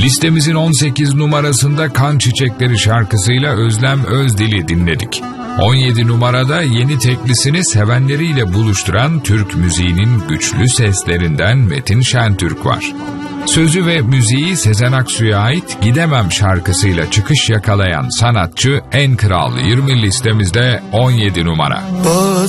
Listemizin 18 numarasında Kan Çiçekleri şarkısıyla Özlem Özdil'i dinledik. 17 numarada yeni teklisini sevenleriyle buluşturan Türk müziğinin güçlü seslerinden Metin Şentürk var. Sözü ve müziği Sezen Aksu'ya ait Gidemem şarkısıyla çıkış yakalayan sanatçı En Kral 20 listemizde 17 numara.